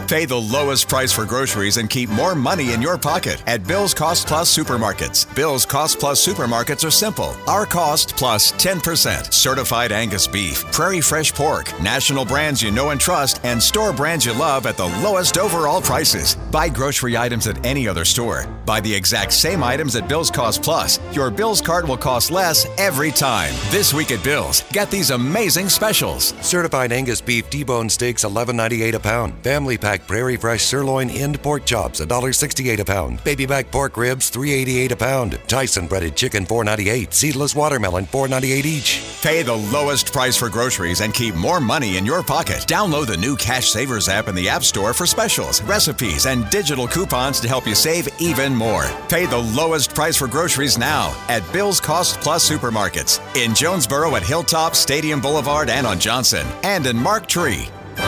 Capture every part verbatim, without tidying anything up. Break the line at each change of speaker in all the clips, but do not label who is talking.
Pay the lowest price for groceries and keep more money in your pocket at Bill's Cost Plus Supermarkets. Bill's Cost Plus Supermarkets are simple. Our cost plus ten percent. Certified Angus beef, Prairie Fresh pork, national brands you know and trust, and store brands you love at the lowest overall prices. Buy grocery items at any other store. Buy the exact same items at Bill's Cost Plus. Your Bill's cart will cost less every time. This week at Bill's, get these amazing specials.
Certified Angus beef T-bone steaks eleven ninety-eight a pound. Family pack Prairie Fresh sirloin end pork chops one sixty-eight a pound. Baby back pork ribs three eighty-eight a pound. Tyson breaded chicken four ninety-eight. Seedless watermelon four ninety-eight each.
Pay the lowest price for groceries and keep more money in your pocket. Download the new Cash Savers app in the App Store for specials, recipes, and digital coupons to help you save even more. Pay the lowest price for groceries now at Bill's Cost Plus Supermarkets in Jonesboro at Hilltop, Stadium Boulevard, and on Johnson, and in Mark Tree.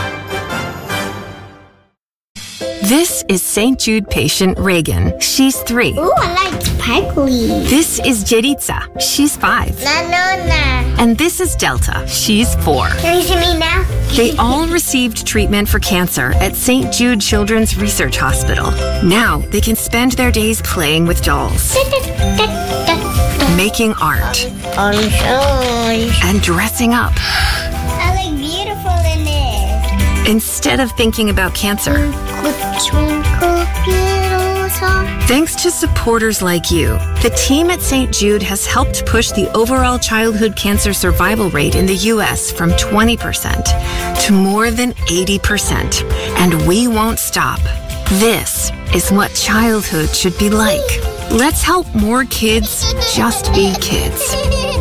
This is Saint Jude patient Reagan. She's three.
Ooh, I like sparkly.
This is Jeritza. She's five.
No, no, no.
And this is Delta. She's four.
Can you see me now?
They all received treatment for cancer at Saint Jude Children's Research Hospital. Now they can spend their days playing with dolls, making art, and dressing up.
I look beautiful in this.
Instead of thinking about cancer.
Twinkle, little star.
Thanks to supporters like you, the team at Saint Jude has helped push the overall childhood cancer survival rate in the U S from twenty percent to more than eighty percent. And we won't stop. This is what childhood should be like. Let's help more kids just be kids.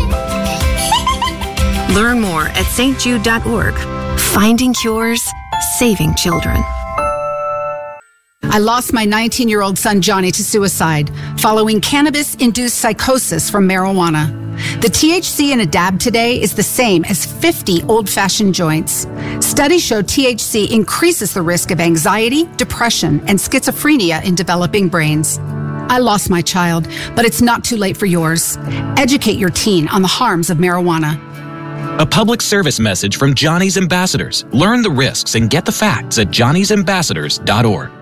Learn more at S T jude dot org. Finding cures, saving children.
I lost my nineteen-year-old son, Johnny, to suicide following cannabis-induced psychosis from marijuana. The T H C in a dab today is the same as fifty old-fashioned joints. Studies show T H C increases the risk of anxiety, depression, and schizophrenia in developing brains. I lost my child, but it's not too late for yours. Educate your teen on the harms of marijuana.
A public service message from Johnny's Ambassadors. Learn the risks and get the facts at johnny's ambassadors dot org.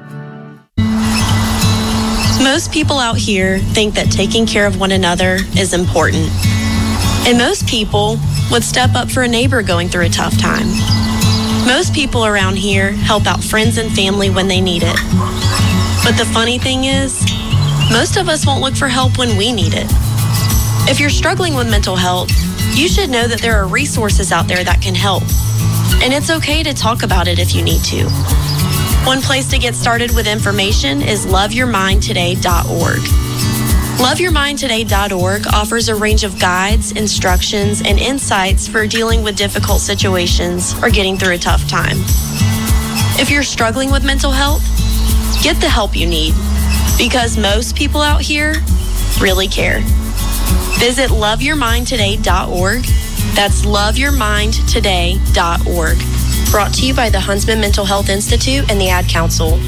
Most people out here think that taking care of one another is important. And most people would step up for a neighbor going through a tough time. Most people around here help out friends and family when they need it. But the funny thing is, most of us won't look for help when we need it. If you're struggling with mental health, you should know that there are resources out there that can help. And it's okay to talk about it if you need to. One place to get started with information is love your mind today dot org. love your mind today dot org offers a range of guides, instructions, and insights for dealing with difficult situations or getting through a tough time. If you're struggling with mental health, get the help you need, because most people out here really care. Visit love your mind today dot org. That's love your mind today dot org. Brought to you by the Huntsman Mental Health Institute and the Ad Council.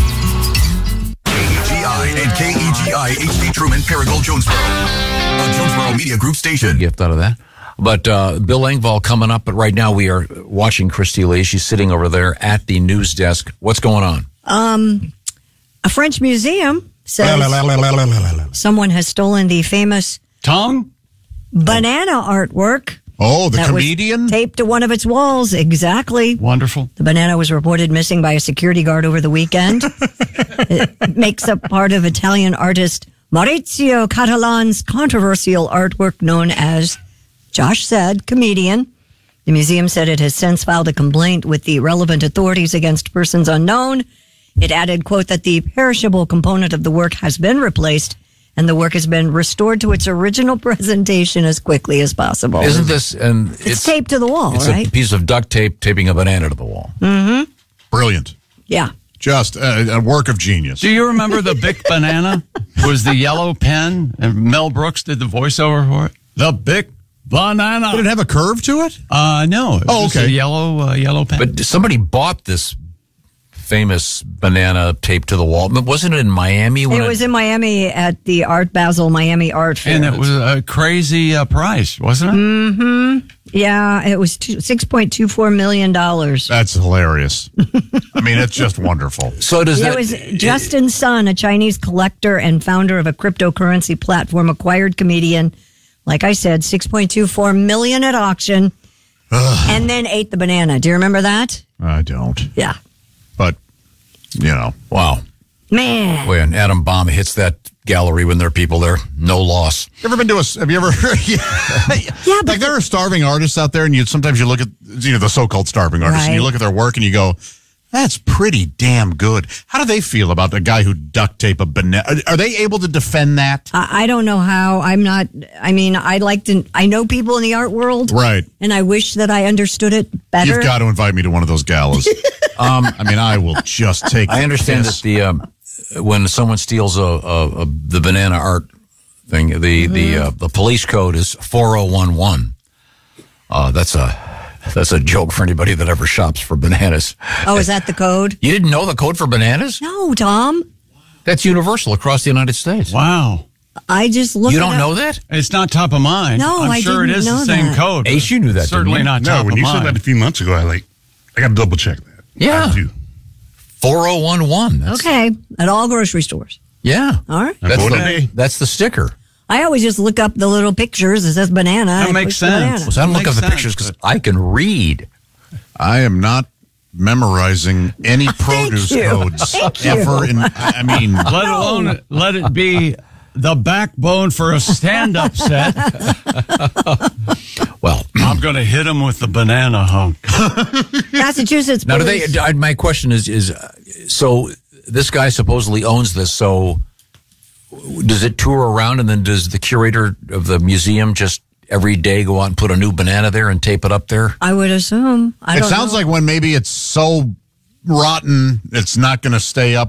K E G I and K E G I H D Truman, Paragould, Jonesboro. A Jonesboro Media Group station.
Gift out of that. But uh, Bill Engvall coming up. But right now we are watching Christy Lee. She's sitting over there at the news desk. What's going on?
Um, a French museum says someone has stolen the famous
tongue
banana artwork.
Oh, the
that
comedian?
Was taped to one of its walls. Exactly.
Wonderful.
The banana was reported missing by a security guard over the weekend. It makes up part of Italian artist Maurizio Catalan's controversial artwork known as, Josh said, Comedian. The museum said it has since filed a complaint with the relevant authorities against persons unknown. It added, quote, that the perishable component of the work has been replaced and the work has been restored to its original presentation as quickly as possible.
Isn't this... And
it's, it's taped to the wall,
it's
right?
It's a piece of duct tape taping a banana to the wall.
Mm-hmm.
Brilliant.
Yeah.
Just a, a work of genius.
Do you remember the Bic Banana? It was the yellow pen, and Mel Brooks did the voiceover for it. The Bic Banana.
Did it have a curve to it?
Uh, no. It was
oh,
just
okay.
a yellow, uh, yellow pen.
But somebody bought this famous banana taped to the wall. But wasn't it in Miami? When
It was in Miami at the Art Basel Miami Art Fair.
And it was a crazy uh, price, wasn't it?
Mm-hmm. Yeah, it was two, six point two four million dollars.
That's hilarious. I mean, it's just wonderful.
So does
It
that?
was Justin Sun, a Chinese collector and founder of a cryptocurrency platform, acquired comedian. Like I said, six point two four million at auction, and then ate the banana. Do you remember that?
I don't.
Yeah.
But, you know.
Wow.
Man.
When Adam Bomb hits that gallery when there are people there, no loss.
You ever been to a, have you ever, yeah,
yeah
like there are starving artists out there, and you sometimes you look at, you know, the so-called starving artists,
Right.
and you look at their work and you go, that's pretty damn good. How do they feel about the guy who duct tape a banana? Are, are they able to defend that?
I, I don't know how. I'm not, I mean, I like to, I know people in the art world.
Right.
And I wish that I understood it better.
You've got to invite me to one of those galas. um, I mean, I will just take
I understand
this.
that the um, when someone steals a, a, a the banana art thing, the
Mm-hmm.
the uh, the police code is four oh one one. Uh, that's a that's a joke for anybody that ever shops for bananas.
Oh, is that the code?
You didn't know the code for bananas?
No, Tom.
That's universal across the United States.
Wow.
I just looked
You
it
don't
up.
know that?
It's not top of mind.
No,
I'm
I
sure
didn't
it is
know
the same
that.
code.
Ace, you knew that,
Certainly
didn't you?
not
No,
top
when
of
you
mind.
said that a few months ago, I like, I got to double check that.
Yeah.
I do.
four oh one one. That's,
Okay. At all grocery stores.
Yeah.
All right.
That's
Go
the,
today.
that's the sticker.
I always just look up the little pictures. It says banana.
That
I
makes
push the
sense.
banana.
Well, so I don't look
Makes
at the
sense,
pictures because
but-
I can read.
I am not memorizing any produce
you.
codes
Thank you.
ever. In, I I mean,
Let alone let it be the backbone for a stand-up set.
Well,
I'm going to hit him with the banana hunk.
Massachusetts
now do
police.
they? I- My question is: is uh, so this guy supposedly owns this? So does it tour around, and then does the curator of the museum just every day go out and put a new banana there and tape it up there?
I would assume. I
it
don't
sounds
know.
like when maybe it's so rotten, it's not going to stay up